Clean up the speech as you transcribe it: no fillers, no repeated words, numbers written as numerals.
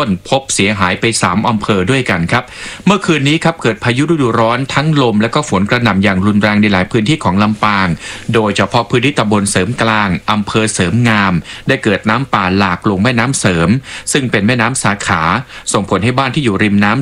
ต้นพบเสียหายไป3อำเภอด้วยกันครับเมื่อคืนนี้ครับเกิดพายุฤดูร้อนทั้งลมและก็ฝนกระหน่ำอย่างรุนแรงในหลายพื้นที่ของลำปางโดยเฉพาะพื้นที่ตำบลเสริมกลางอำเภอเสริมงามได้เกิดน้ำป่าหลากลงแม่น้ำเสริมซึ่งเป็นแม่น้ำสาขาส่งผลให้บ้านที่อยู่ริมน้ำ